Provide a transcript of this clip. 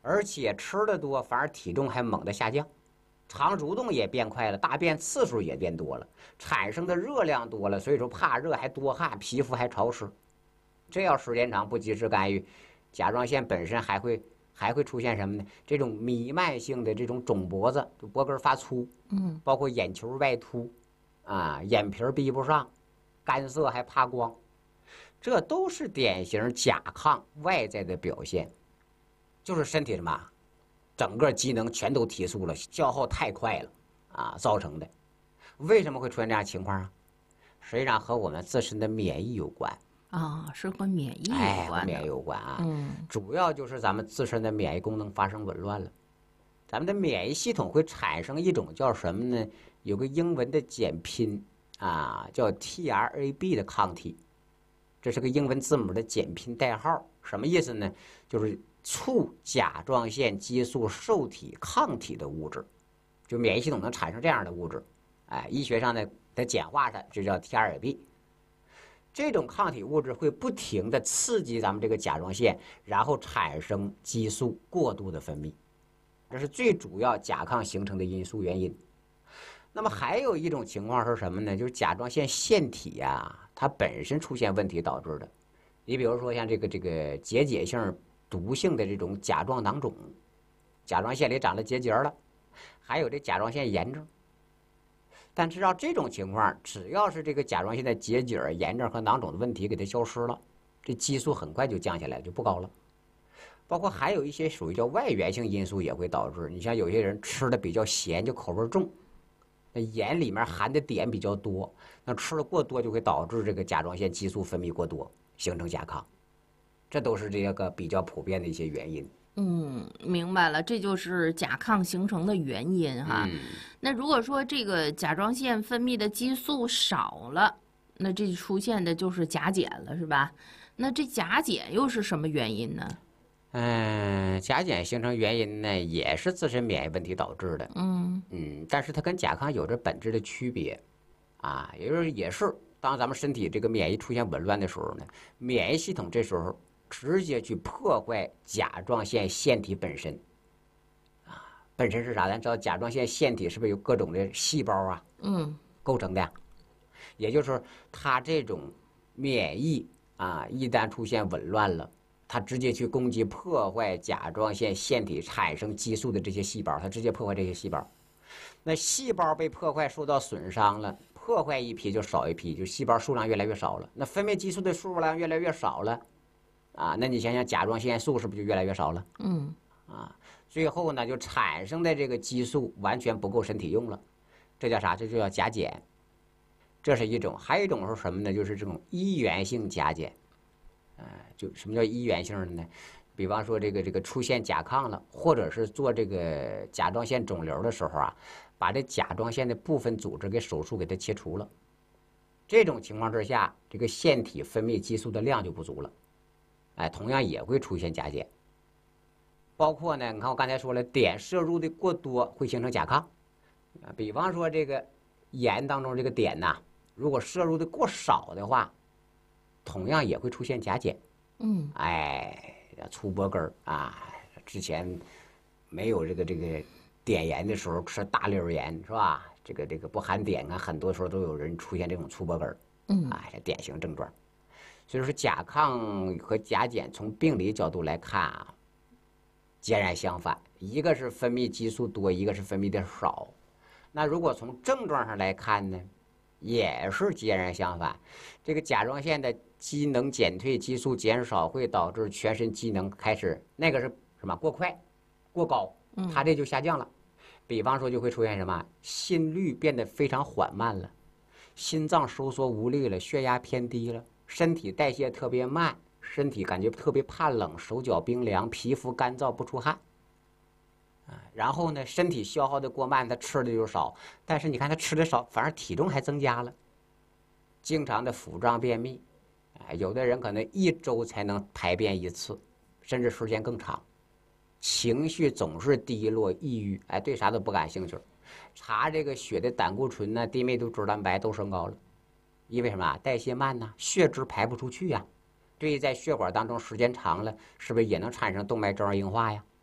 而且吃的多，反而体重还猛地下降，肠蠕动也变快了，大便次数也变多了，产生的热量多了，所以说怕热还多汗，皮肤还潮湿。这要时间长不及时干预，甲状腺本身还会出现什么呢？这种弥漫性的这种肿脖子，就脖根发粗，包括眼球外凸，啊，眼皮闭不上，干涩还怕光，这都是典型甲亢外在的表现，就是身体什么，整个机能全都提速了，消耗太快了啊造成的。为什么会出现这样情况啊？实际上和我们自身的免疫有关。 是和免疫有关的。 和免疫有关啊。主要就是咱们自身的免疫功能发生紊乱了，咱们的免疫系统会产生一种叫什么呢？有个英文的简拼啊，叫 TRAB 的抗体，这是个英文字母的简拼代号，什么意思呢？就是促甲状腺激素受体抗体的物质，就免疫系统能产生这样的物质，医学上呢，它简化它就叫 TRAB。这种抗体物质会不停地刺激咱们这个甲状腺，然后产生激素过度的分泌，这是最主要甲亢形成的因素原因。那么还有一种情况是什么呢？就是甲状腺腺体呀，它本身出现问题导致的。你比如说像这个结节性毒性的这种甲状囊肿，甲状腺里长了结节了，还有这甲状腺炎症。但知道这种情况，只要是这个甲状腺的结节、炎症和囊肿的问题给它消失了，这激素很快就降下来，就不高了。包括还有一些属于叫外源性因素也会导致，你像有些人吃的比较咸，就口味重，那盐里面含的碘比较多，那吃的过多就会导致这个甲状腺激素分泌过多，形成甲亢。这都是这个比较普遍的一些原因。 明白了，这就是甲亢形成的原因哈。那如果说这个甲状腺分泌的激素少了，那这出现的就是甲减了，是吧？那这甲减又是什么原因呢？ 甲减形成原因呢，也是自身免疫问题导致的。但是它跟甲亢有着本质的区别啊，也是当咱们身体这个免疫出现紊乱的时候呢，免疫系统这时候直接去破坏甲状腺腺体本身，本身是啥？咱知道甲状腺腺体是不是有各种的细胞啊？构成的，也就是它这种免疫啊，一旦出现紊乱了，它直接去攻击破坏甲状腺腺体产生激素的这些细胞，它直接破坏这些细胞。那细胞被破坏受到损伤了，破坏一批就少一批，就细胞数量越来越少了，那分泌激素的数量越来越少了。那你想想，甲状腺素是不是就越来越少了？最后呢，就产生的这个激素完全不够身体用了，这叫啥？这就叫甲减。这是一种，还有一种是什么呢？就是这种依源性甲减。就什么叫依源性的呢？比方说这个出现甲亢了，或者是做这个甲状腺肿瘤的时候啊，把这甲状腺的部分组织给手术给它切除了。这种情况之下，这个腺体分泌激素的量就不足了。同样也会出现甲减。包括呢，你看我刚才说了，碘摄入的过多会形成甲亢。比方说这个盐当中这个碘呐，如果摄入的过少的话，同样也会出现甲减。粗脖根啊，之前没有这个碘盐的时候吃大粒盐是吧？这个不含碘啊，很多时候都有人出现这种粗脖根。这典型症状。所以说甲亢和甲减从病理角度来看啊，截然相反，一个是分泌激素多，一个是分泌的少。那如果从症状上来看呢，也是截然相反。这个甲状腺的机能减退，激素减少，会导致全身机能开始那个是什么？过快、过高，它这就下降了。比方说就会出现什么？心率变得非常缓慢了，心脏收缩无力了，血压偏低了。身体代谢特别慢，身体感觉特别怕冷，手脚冰凉，皮肤干燥不出汗。然后呢，身体消耗的过慢，他吃的就少，但是你看他吃的少，反而体重还增加了。经常的腹胀便秘，有的人可能一周才能排便一次，甚至时间更长。情绪总是低落、抑郁，对啥都不感兴趣。查这个血的胆固醇呢、低密度脂蛋白都升高了。因为什么？代谢慢呢，血脂排不出去呀。这在血管当中时间长了，是不是也能产生动脉粥样硬化呀？